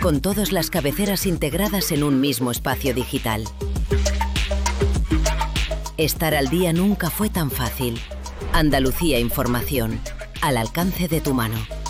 con todas las cabeceras integradas en un mismo espacio digital. Estar al día nunca fue tan fácil. Andalucía Información, al alcance de tu mano.